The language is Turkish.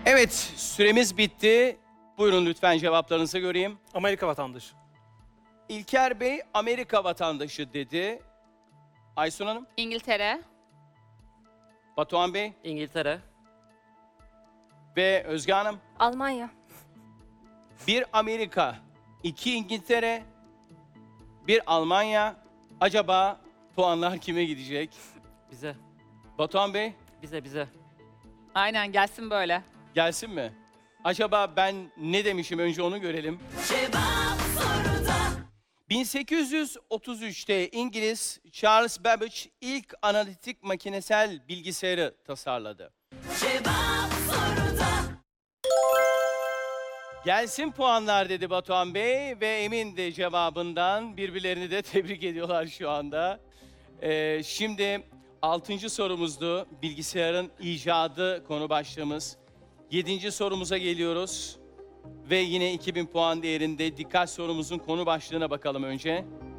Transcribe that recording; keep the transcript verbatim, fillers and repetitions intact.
Evet, süremiz bitti. Buyurun lütfen cevaplarınızı göreyim. Amerika vatandaşı. İlker Bey Amerika vatandaşı dedi. Aysun Hanım, İngiltere. Batuhan Bey İngiltere. ve Özge Hanım. Almanya. Bir Amerika, iki İngiltere, bir Almanya. Acaba puanlar kime gidecek? Bize. Batuhan Bey Bize bize. Aynen gelsin böyle. gelsin mi? Acaba ben ne demişim, önce onu görelim. bin sekiz yüz otuz üçte İngiliz Charles Babbage ilk analitik makinesel bilgisayarı tasarladı. Gelsin puanlar dedi Batuhan Bey ve emin de cevabından, birbirlerini de tebrik ediyorlar şu anda. Ee, şimdi altıncı sorumuzdu, bilgisayarın icadı konu başlığımız. Yedinci sorumuza geliyoruz ve yine iki bin puan değerinde dikkat sorumuzun konu başlığına bakalım önce.